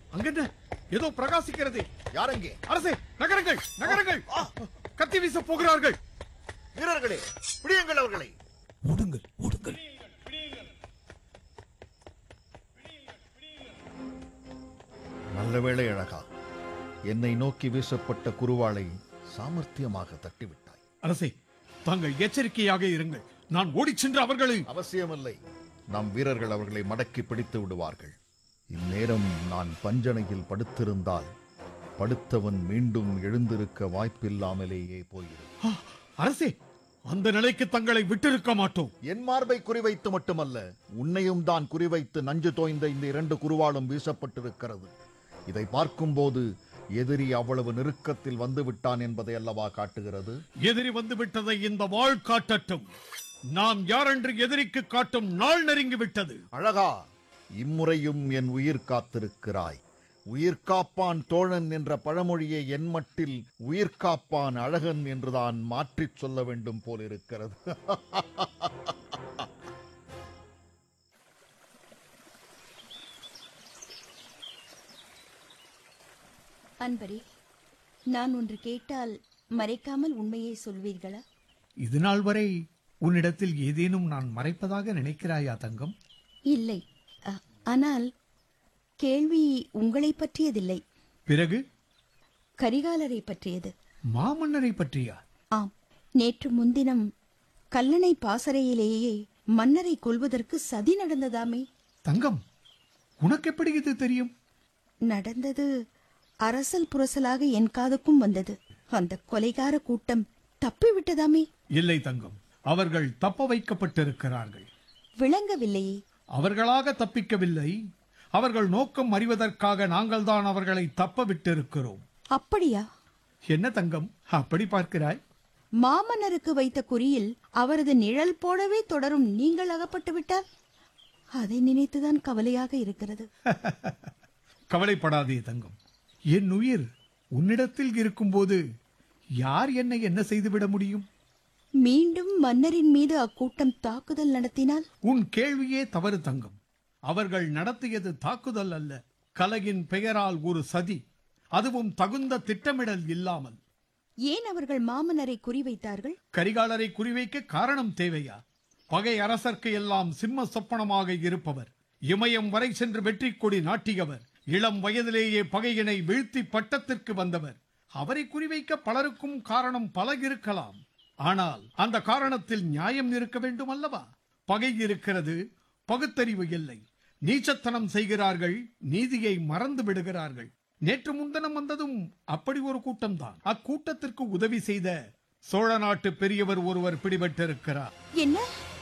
அங்கென்ன ஏதோ பிரகாசிக்கிறது. யாரெங்கே? அரசே, நகருங்கள், நகருங்கள். கத்தி வீச போகிறார்கள். வீரர்களே, பிடியுங்கள் அவர்களை. ஓடுங்கள், ஓடுங்கள். நல்ல வேளை அழகா, என்னை நோக்கி வீசப்பட்ட குருவாளை சாமர்த்தியமாக தட்டிவிட்டாய். அரசே, தாங்கள் எச்சரிக்கையாக இருங்கள். நான் ஓடிச் சென்று அவர்களை... அவசியமில்லை. நம் வீரர்கள் அவர்களை மடக்கி பிடித்து விடுவார்கள். இந்நேரம் நான் பஞ்சனையில் படுத்திருந்தால் படுத்தவன் மீண்டும் எழுந்திருக்க வாய்ப்பில்லாமலேயே போயிருக்கும். அரசே, அந்த நிலைக்கு தங்களை விட்டிருக்க மாட்டோம். என் மார்பை குறிவைத்து மட்டுமல்ல, உன்னையும் தான் குறிவைத்து நஞ்சு தோய்ந்த இந்த 2 குருவாலும் வீசப்பட்டிருக்கிறது. இதை பார்க்கும்போது எதிரி அவ்வளவு நெருக்கத்தில் வந்து விட்டான் என்பதை அல்லவா காட்டுகிறது. எதிரி வந்து விட்டதை இந்த வாழ் காட்டட்டும். நாம் யாரென்று எதிரிக்கு காட்டும் நாள் நெருங்கி விட்டது. அழகா, இம்முறையும் என் உயிர் காத்திருக்கிறாய். உயிர் காப்பான் தோழன் என்ற பழமொழியை என் மட்டில் உயிர் காப்பான் அழகன் என்றுதான் மாற்றிச் சொல்ல வேண்டும் போலிருக்கிறது. அன்பரே, நான் ஒன்று கேட்டால் மறைக்காமல் உண்மையை சொல்வீர்களா? இது நாள் வரை உன்னிடத்தில் ஏதேனும் நான் மறைப்பதாக நினைக்கிறாயா தங்கம்? இல்லை, ஆனால் கேள்வி உங்களை பற்றியதில்லை. பிறகு? கரிகாலரை பற்றியது. மாமன்னரை பற்றியா? ஆம், நேற்று முன்தினம் கல்லணை பாசறையிலேயே மன்னரை கொல்வதற்கு சதி நடந்ததாமே. தங்கம், உனக்கு எப்படி இது தெரியும்? நடந்தது அரசல் புரசலாக என் காதுக்கும் வந்தது. அந்த கொலைகார கூட்டம் தப்பிவிட்டதாமே. இல்லை தங்கம், அவர்கள் தப்ப வைக்கப்பட்டிருக்கிறார்கள். விளங்கவில்லையே. அவர்களாக தப்பிக்கவில்லை. அவர்கள் நோக்கம் அறிவதற்காக நாங்கள் தான் அவர்களை தப்ப விட்டிருக்கிறோம். அப்படியா? என்ன தங்கம் அப்படி பார்க்கிறாய்? மாமன்னருக்கு வைத்த குறியில் அவரது நிழல் போலவே தொடரும் நீங்கள் அகப்பட்டு விட்டால் அதை நினைத்துதான் கவலையாக இருக்கிறது. கவலைப்படாதே தங்கம். என் உயிர் உன்னிடத்தில் இருக்கும்போது யார் என்னை என்ன செய்துவிட முடியும்? மீண்டும் மன்னரின் மீது அக்கூட்டம் தாக்குதல் நடத்தினால்? உன் கேள்வியே தவறு தங்கம். அவர்கள் நடத்தியது தாக்குதல் அல்ல, கலையின் பெயரால் ஒரு சதி, அதுவும் தகுந்த திட்டமிடல் இல்லாமல். ஏன் அவர்கள் மாமன்னரை குறிவைத்தார்கள்? கரிகாலரை குறிவைக்க காரணம் தேவையா? பகை அரசர்க்கு எல்லாம் சிம்ம சொப்பனமாக இருப்பவர், இமயம் வரை சென்று வெற்றி கொடி நாட்டியவர், இளம் வயதிலேயே பகையினை வீழ்த்தி பட்டத்திற்கு வந்தவர். அவரை குறிவைக்க பலருக்கும் காரணம் பல இருக்கலாம். ஆனால் அந்த காரணத்தில் நியாயம் இருக்க வேண்டும் அல்லவா? பகை இருக்கிறது, பகுத்தறிவு இல்லை. நீச்சத்தனம் செய்கிறார்கள், நீதியை மறந்து விடுகிறார்கள். நேற்று முன்தினம் வந்ததும் அப்படி ஒரு கூட்டம்தான். அக்கூட்டத்திற்கு உதவி செய்த சோழ நாட்டு பெரியவர் ஒருவர் பிடிபட்டிருக்கிறார். என்ன?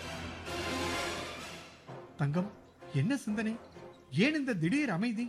தங்கம், என்ன சிந்தனை? ஏன் இந்த திடீர் அமைதி?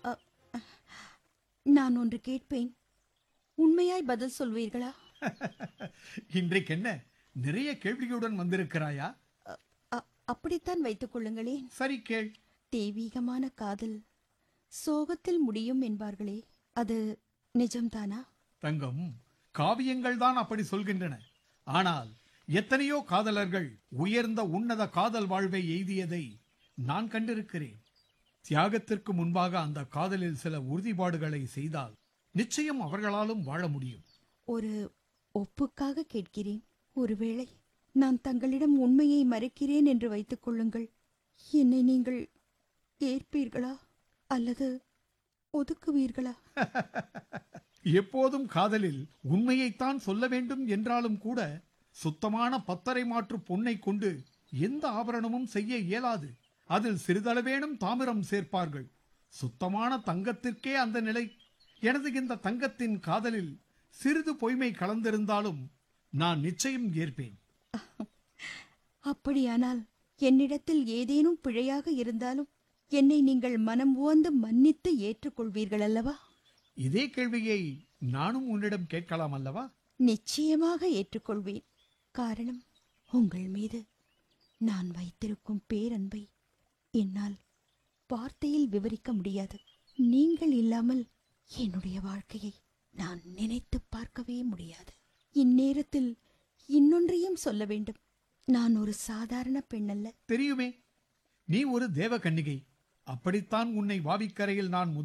நான் ஒன்று கேட்பேன், உண்மையாய் பதில் சொல்வீர்களா? இன்றைக்கு என்ன நிறைய கேள்வியுடன் வந்திருக்கிறாயா? அப்படித்தான் வைத்துக் கொள்ளுங்களேன். சரி, கேள். தெய்வீகமான காதல் சோகத்தில் முடியும் என்பார்களே, அது நிஜம்தானா? தங்கம், காவியங்கள் தான் அப்படி சொல்கின்றன. ஆனால் எத்தனையோ காதலர்கள் உயர்ந்த உன்னத காதல் வாழ்வை எய்தியதை நான் கண்டிருக்கிறேன். தியாகத்திற்கு முன்பாக அந்த காதலில் சில உறுதிப்பாடுகளை செய்தால் நிச்சயம் அவர்களாலும் வாழ முடியும். ஒரு ஒப்புக்காக கேட்கிறேன். ஒருவேளை நான் தங்களிடம் உண்மையை மறைக்கிறேன் என்று வைத்துக் கொள்ளுங்கள். என்னை நீங்கள் ஏற்பீர்களா அல்லது ஒதுக்குவீர்களா? எப்போதும் காதலில் உண்மையைத்தான் சொல்ல வேண்டும் என்றாலும் கூட சுத்தமான பத்தரை மாற்று பொன்னை கொண்டு எந்த ஆபரணமும் செய்ய இயலாது. அதில் சிறிதளவேனும் தாமிரம் சேர்ப்பார்கள். சுத்தமான தங்கத்திற்கே அந்த நிலை. எனது இந்த தங்கத்தின் காதலில் சிறிது பொய்மை கலந்திருந்தாலும் நான் நிச்சயம் ஏற்பேன். அப்படியானால் என்னிடத்தில் ஏதேனும் பிழையாக இருந்தாலும் என்னை நீங்கள் மனம் உவந்து மன்னித்து ஏற்றுக்கொள்வீர்கள் அல்லவா? இதே கேள்வியை நானும் உன்னிடம் கேட்கலாம் அல்லவா? நிச்சயமாக ஏற்றுக்கொள்வேன். காரணம், உங்கள் மீது நான் வைத்திருக்கும் பேரன்பை என்னால் வார்த்தையில் விவரிக்க முடியாது. நீங்கள் இல்லாமல் என்னுடைய வாழ்க்கையை நான் நினைத்து பார்க்கவே முடியாது. இந்நேரத்தில் இன்னொன்றையும் சொல்ல வேண்டும். நான் ஒரு சாதாரண பெண் அல்ல. தெரியுமே, நீ ஒரு தேவ கன்னிகை. அப்படித்தான் உன்னை வாவிக்கரையில் நான்